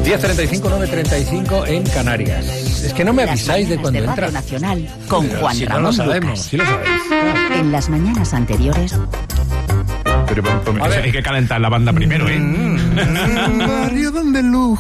10:35, 9:35 en Canarias. Es que no me avisáis de cuando entra. Nacional con Pero Juan si Ramón no lo sabemos, Lucas. si lo sabéis. En las mañanas anteriores. Pero hay que calentar la banda primero, ¿eh? Barrio donde el lujo